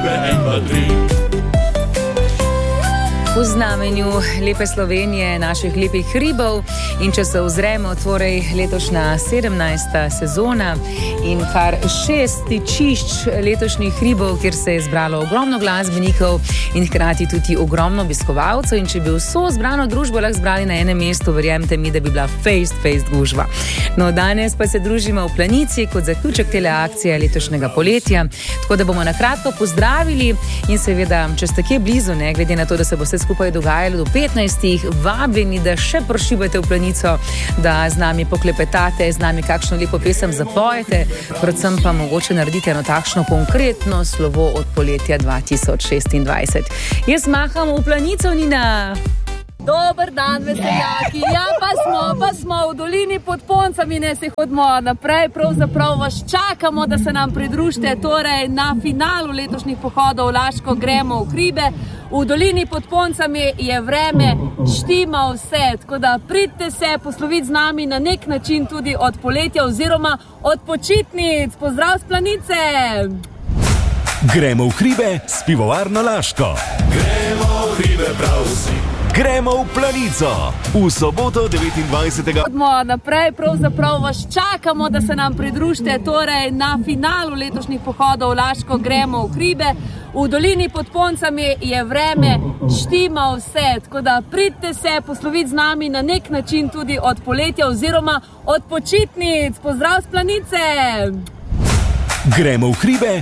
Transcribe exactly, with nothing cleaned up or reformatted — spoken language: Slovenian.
hribe, en, dva, tri. V znamenju lepe Slovenije, naših lepih hribov, in če se ozremo, torej letošnja sedemnajsta sezona in kar šest stičišč letošnjih hribov, kjer se je zbralo ogromno glasbenikov in hkrati tudi ogromno obiskovalcev, in če bi vso zbrano družbo lahko zbrali na enem mestu, verjemite mi, da bi bila fejst, fejst gužva. No, danes pa se družimo v Planici kot zaključek tele akcije letošnjega poletja, tako da bomo na kratko pozdravili in seveda, če ste kje blizu, ne, glede na to, da se bo vse skupaj dogajalo do petnajstih, vabljeni, da še prošibate v Planico, da z nami poklepetate, z nami kakšno lepo pesem zapojete, predvsem pa mogoče naredite eno takšno konkretno slovo od poletja dva tisoč šestindvajset. Jaz maham v Planico, Nina. Dober dan, veseljaki. Ja, pa smo, pa smo v dolini pod Poncami, ne se hodimo naprej. Pravzaprav vas čakamo, da se nam pridružite torej na finalu letošnjih pohodov Laško gremo v hribe. V dolini pod Poncami je vreme, štima vse, tako da pridite se posloviti z nami na nek način tudi od poletja oziroma od počitnic. Pozdrav s Planice! Gremo v hribe s pivovarno Laško. Gremo v hribe prav vsi. Gremo v Planico v soboto devetindvajsetega Hodimo naprej, pravzaprav vas čakamo, da se nam pridružite torej na finalu letošnjih pohodov Laško gremo v hribe. V dolini pod Poncami je vreme, štima vse, tako da pridite se posloviti z nami na nek način tudi od poletja oziroma od počitnic. Pozdrav s Planice! Gremo v hribe